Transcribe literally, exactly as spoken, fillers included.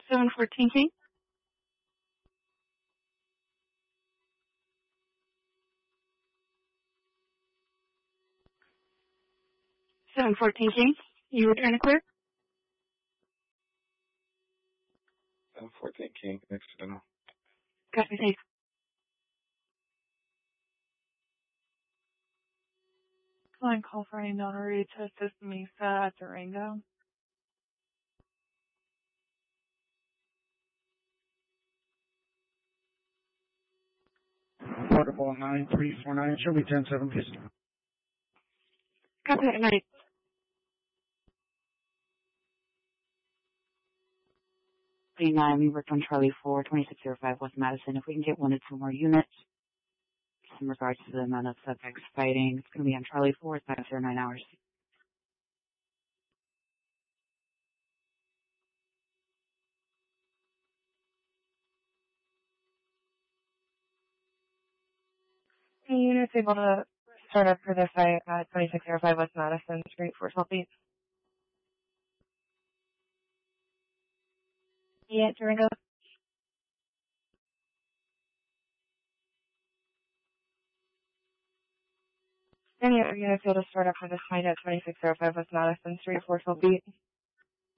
seven fourteen King. seven fourteen King. You return to clear. seven fourteen King, accidental. Copy, take. Calling call for any notary to assist Mesa at Durango. Protocol nine three four nine, show me ten seven, please. Copy that night. three nine, we worked on Charlie four, twenty-six oh five West Madison. If we can get one or two more units in regards to the amount of subjects fighting, it's going to be on Charlie four, it's back there nine hours. Any units able to start up for this fight at twenty-six oh five West Madison Street for Selfie? Yeah, Durango. Any other units able to start up for this fight at twenty-six oh five West Madison Street for Selfie?